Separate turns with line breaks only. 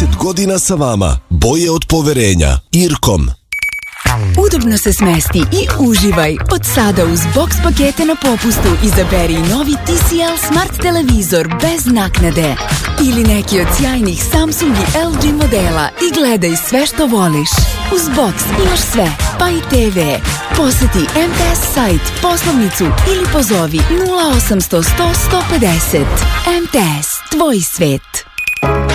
30 godina sa vama. Boje od poverenja. Irkom.
Udobno se smesti i uživaj. Od sada uz box pakete na popustu izaberi novi TCL Smart televizor bez naknade. Ili neki od sjajnih Samsung i LG modela i gledaj sve što voliš. Uz box imaš sve, pa i TV. Poseti MTS sajt, poslovnicu ili pozovi 0800 100 150. MTS, tvoj svet.